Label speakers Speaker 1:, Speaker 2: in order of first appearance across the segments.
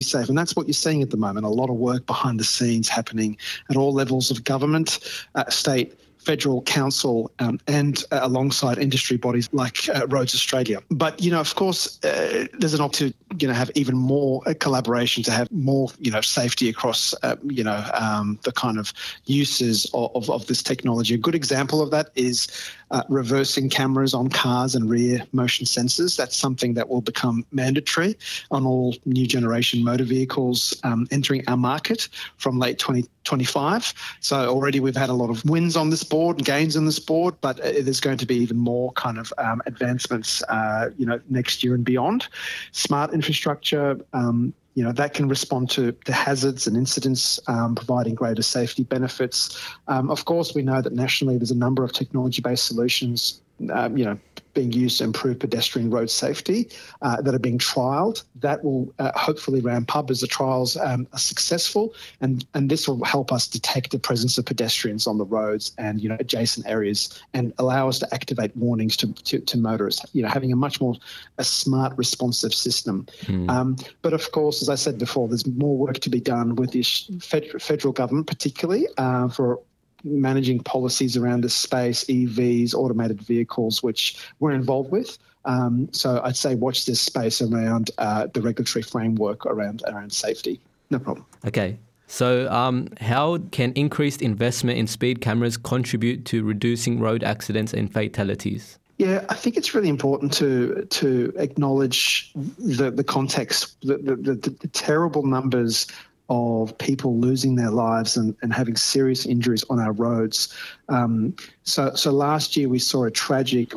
Speaker 1: safe. And that's what you're seeing at the moment, a lot of work behind the scenes happening at all levels of government, state, federal, council, and alongside industry bodies like Roads Australia. But, of course, there's an opportunity to, have even more collaboration, to have more, safety across, the kind of uses of this technology. A good example of that is reversing cameras on cars and rear motion sensors. That's something that will become mandatory on all new generation motor vehicles entering our market from late 2025. So already we've had a lot of wins on this board and gains on this board, but there's going to be even more kind of advancements, next year and beyond. Smart infrastructure, that can respond to hazards and incidents, providing greater safety benefits. Of course, we know that nationally there's a number of technology-based solutions, being used to improve pedestrian road safety that are being trialled. That will hopefully ramp up as the trials are successful, and this will help us detect the presence of pedestrians on the roads and adjacent areas, and allow us to activate warnings to motorists. Having a much more smart, responsive system. But of course, as I said before, there's more work to be done with the federal government, particularly for managing policies around this space, EVs, automated vehicles, which we're involved with. So I'd say watch this space around the regulatory framework around safety. No problem.
Speaker 2: Okay. So how can increased investment in speed cameras contribute to reducing road accidents and fatalities?
Speaker 1: Yeah, I think it's really important to acknowledge the context, the terrible numbers of people losing their lives and having serious injuries on our roads. So last year we saw a tragic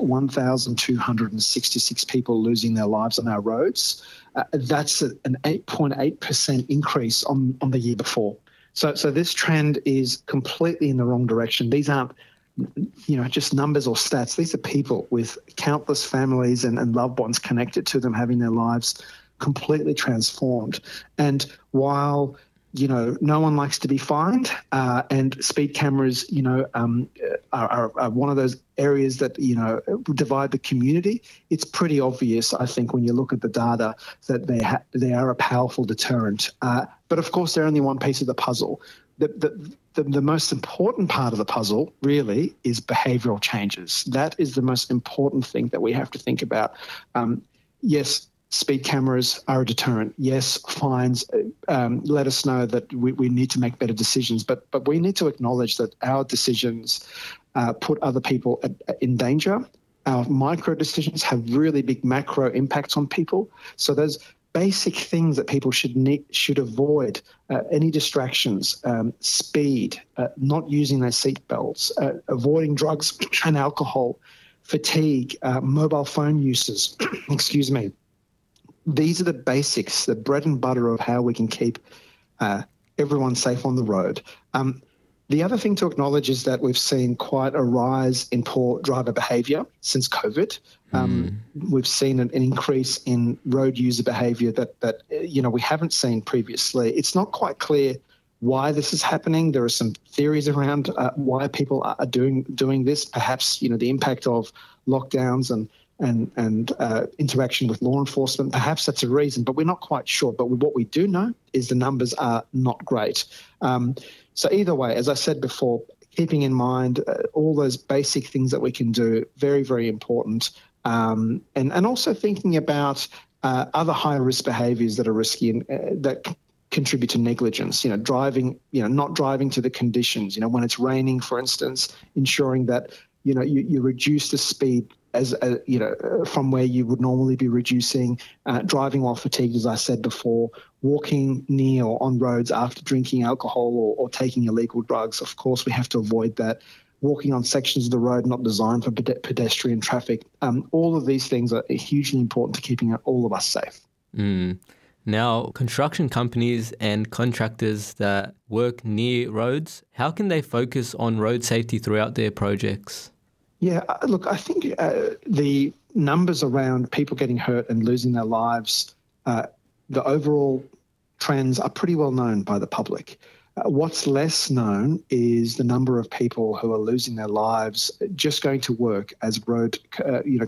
Speaker 1: 1,266 people losing their lives on our roads. That's an 8.8% increase on the year before. So this trend is completely in the wrong direction. These aren't just numbers or stats. These are people with countless families and loved ones connected to them, having their lives completely transformed. And while no one likes to be fined, and speed cameras are one of those areas that divide the community, it's pretty obvious, I think, when you look at the data, that they are a powerful deterrent. But of course, they're only one piece of the puzzle. The most important part of the puzzle really is behavioural changes. That is the most important thing that we have to think about. Yes, speed cameras are a deterrent. Yes, fines let us know that we need to make better decisions, but we need to acknowledge that our decisions put other people in danger. Our micro decisions have really big macro impacts on people. So there's basic things that people should avoid: any distractions, speed, not using their seatbelts, avoiding drugs and alcohol, fatigue, mobile phone uses. Excuse me. These are the basics, the bread and butter of how we can keep everyone safe on the road. The other thing to acknowledge is that we've seen quite a rise in poor driver behaviour since COVID. We've seen an increase in road user behaviour that we haven't seen previously. It's not quite clear why this is happening. There are some theories around why people are doing this. Perhaps the impact of lockdowns and interaction with law enforcement. Perhaps that's a reason, but we're not quite sure. But what we do know is the numbers are not great. So either way, as I said before, keeping in mind all those basic things that we can do, very, very important. And also thinking about other high-risk behaviours that are risky and that contribute to negligence. Driving, not driving to the conditions. When it's raining, for instance, ensuring that you reduce the speed as from where you would normally be reducing, driving while fatigued, as I said before, walking near or on roads after drinking alcohol or taking illegal drugs. Of course, we have to avoid that. Walking on sections of the road not designed for pedestrian traffic. All of these things are hugely important to keeping all of us safe.
Speaker 2: Now, construction companies and contractors that work near roads, how can they focus on road safety throughout their projects?
Speaker 1: Yeah, look, I think the numbers around people getting hurt and losing their lives, the overall trends are pretty well known by the public. What's less known is the number of people who are losing their lives just going to work as road,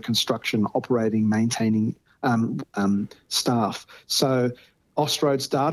Speaker 1: construction, operating, maintaining staff. So Austroads data